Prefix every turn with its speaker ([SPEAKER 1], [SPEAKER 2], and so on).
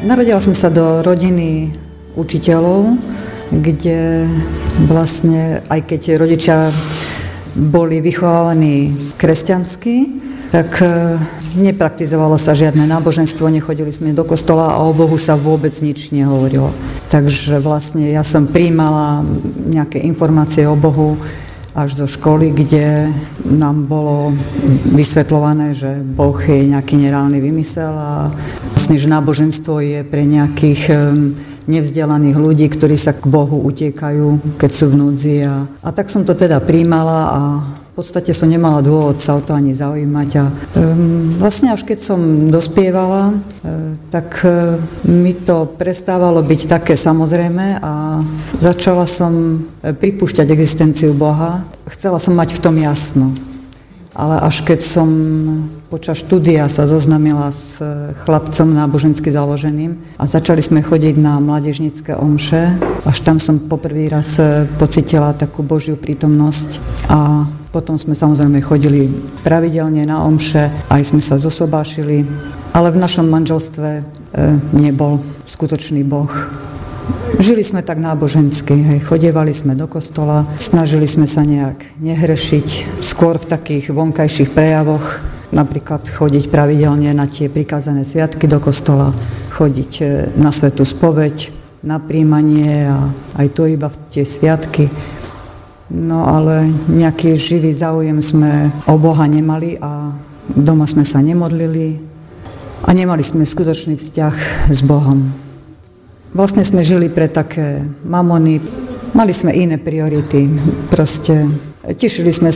[SPEAKER 1] Narodila som sa do rodiny učiteľov, kde vlastne, aj keď rodičia boli vychovávaní kresťansky, tak nepraktizovalo sa žiadne náboženstvo, nechodili sme do kostola a o Bohu sa vôbec nič nehovorilo. Takže vlastne ja som prijímala nejaké informácie o Bohu až do školy, kde nám bolo vysvetľované, že Boh je nejaký nereálny vymysel a vlastne, že náboženstvo je pre nejakých nevzdelaných ľudí, ktorí sa k Bohu utiekajú, keď sú v núdzi. A tak som to teda prijímala a v podstate som nemala dôvod sa o to ani zaujímať. A vlastne až keď som dospievala, tak mi to prestávalo byť také samozrejme a začala som pripúšťať existenciu Boha. Chcela som mať v tom jasno. Ale až keď som počas štúdia sa zoznamila s chlapcom nábožensky založeným a začali sme chodiť na mládežnícke omše, až tam som poprvý raz pocítila takú Božiu prítomnosť a potom sme samozrejme chodili pravidelne na omše, aj sme sa zosobášili, ale v našom manželstve nebol skutočný Boh. Žili sme tak nábožensky, chodievali sme do kostola, snažili sme sa nejak nehrešiť, skôr v takých vonkajších prejavoch, napríklad chodiť pravidelne na tie prikázané sviatky do kostola, chodiť na svätú spoveď, na prijímanie a aj to iba v tie sviatky. No ale nejaký živý záujem sme o Boha nemali a doma sme sa nemodlili a nemali sme skutočný vzťah s Bohom. Vlastne sme žili pre také mamony, mali sme iné priority, proste tešili sme